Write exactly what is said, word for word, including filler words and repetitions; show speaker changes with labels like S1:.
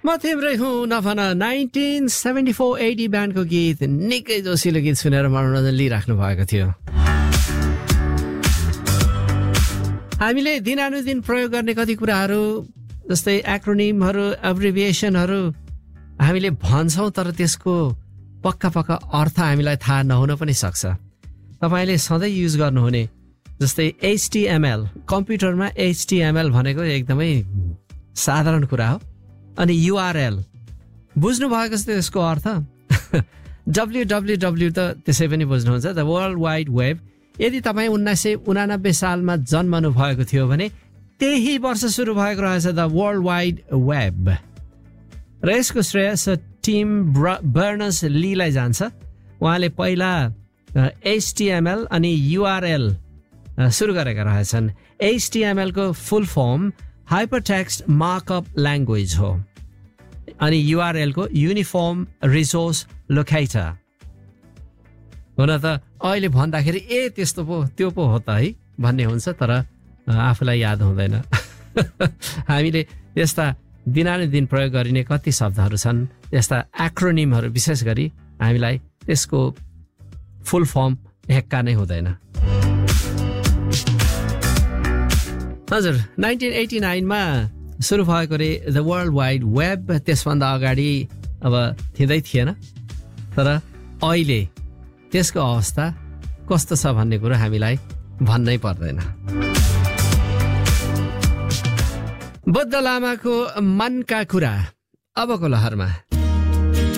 S1: म तिम्रै हुँ नभन नाइन्टिन सेभेन्टी फोर एटी ब्यान्डको गीत निकै जोसिलो गीत सुनेर मनोरञ्जन लिइराख्नु भएको थियो। हामीले दिनानुदिन प्रयोग गर्ने कति कुराहरू जस्तै एक्रोनिमहरू एब्रिभिएसनहरू हामीले भन्छौँ, तर त्यसको पक्का पक्का अर्थ हामीलाई थाहा नहुन पनि सक्छ। तपाईँले सधैँ युज गर्नुहुने जस्तै एचटिएमएल, कम्प्युटरमा एचटिएमएल भनेको एकदमै साधारण कुरा हो। अनि युआरएल बुझ्नु भएको छ त्यसको अर्थ? डब्ल्यू डब्ल्यू डब्ल्यू त त्यसै पनि बुझ्नुहुन्छ, द वर्ल्ड वाइड वेब। यदि तपाईँ उन्नाइस सय उनानब्बे सालमा जन्मनु भएको थियो भने त्यही वर्ष सुरु भएको रहेछ द वर्ल्ड वाइड वेब। र यसको श्रेय टिम बर्नर्स लीलाई जान्छ। उहाँले पहिला एचटिएमएल अनि युआरएल सुरु गरेका रहेछन्। एचटिएमएल को full form hypertext markup language हो अनि युआरएल को युनिफर्म रिसोर्स लोकेटर। हुन त अहिले भन्दाखेरि ए त्यस्तो पो त्यो पो हो त है भन्ने हुन्छ, तर आफूलाई याद हुँदैन। हामीले यस्ता दिनानुदिन प्रयोग गरिने कति शब्दहरू छन्, यस्ता एक्रोनिमहरू विशेष गरी हामीलाई त्यसको फुल फर्म हेक्का नै हुँदैन। हजुर, नाइन्टिन एटी नाइनमा सुरु भएको रे द वर्ल्ड वाइड वेब। त्यसभन्दा अगाडि अब थिँदै थिएन, तर अहिले त्यसको अवस्था कस्तो छ भन्ने कुरो हामीलाई भन्नै पर्दैन। बुद्ध लामाको मनका कुरा अबको लहरमा।